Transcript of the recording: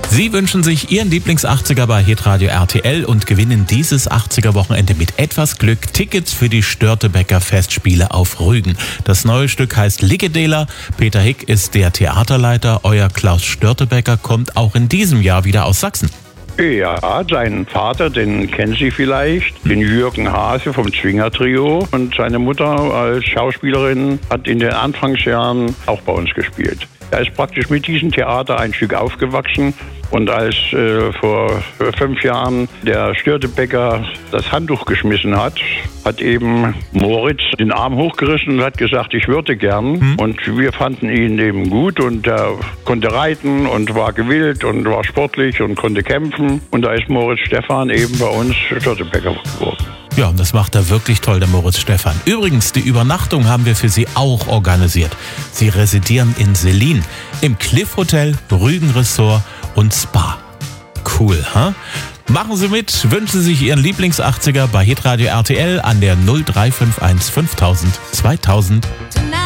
Sie wünschen sich Ihren Lieblings-80er bei Hitradio RTL und gewinnen dieses 80er-Wochenende mit etwas Glück Tickets für die Störtebeker Festspiele auf Rügen. Das neue Stück heißt Liggedela. Peter Hick ist der Theaterleiter. Euer Klaus Störtebeker kommt auch in diesem Jahr wieder aus Sachsen. Ja, seinen Vater, den kennen Sie vielleicht, den Jürgen Hase vom Zwinger-Trio. Und seine Mutter als Schauspielerin hat in den Anfangsjahren auch bei uns gespielt. Er ist praktisch mit diesem Theater ein Stück aufgewachsen. Und als vor 5 Jahren der Störtebeker das Handtuch geschmissen hat, hat eben Moritz den Arm hochgerissen und hat gesagt, ich würde gern. Und wir fanden ihn eben gut und er konnte reiten und war gewillt und war sportlich und konnte kämpfen. Und da ist Moritz Stephan eben bei uns Störtebeker geworden. Ja, und das macht er wirklich toll, der Moritz Stephan. Übrigens, die Übernachtung haben wir für Sie auch organisiert. Sie residieren in Selin, im Cliff Hotel, Rügen Resort und Spa. Cool, ha? Machen Sie mit, wünschen Sie sich Ihren Lieblings-80er bei Hitradio RTL an der 0351 5000 2000.